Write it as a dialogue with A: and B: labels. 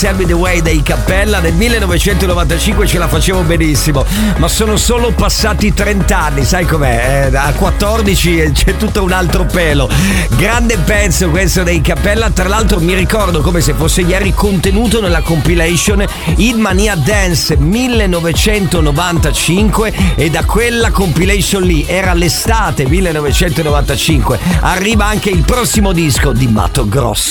A: Tell Me The Way dei Cappella. Nel 1995 ce la facevo benissimo, ma sono solo passati 30 anni, sai com'è? A 14 c'è tutto un altro pelo. Grande pezzo questo dei Cappella, tra l'altro mi ricordo come se fosse ieri, contenuto nella compilation Hit Mania Dance 1995, e da quella compilation lì, era l'estate 1995, arriva anche il prossimo disco di Mato Grosso.